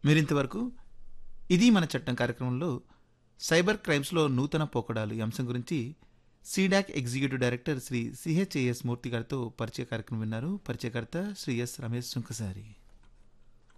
మీరింతవరకు ఇది మన చట్టం కార్యక్రమంలో సైబర్ క్రైమ్స్లో నూతన పోకడాలు ఈ అంశం గురించి సీడాక్ ఎగ్జిక్యూటివ్ డైరెక్టర్ శ్రీ సిహెచ్ఏఎస్ మూర్తి గారితో పరిచయ కార్యక్రమం విన్నారు. పరిచయకర్త శ్రీ ఎస్ రమేష్ సుంకసారి.